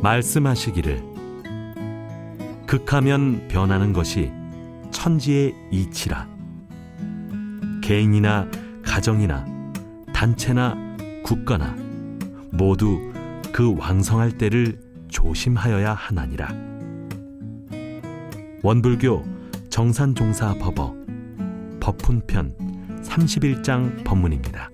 말씀하시기를 극하면 변하는 것이 천지의 이치라. 개인이나 가정이나 단체나 국가나 모두 그 왕성할 때를 조심하여야 하나니라. 원불교 정산종사법어 법훈편 31장 법문입니다.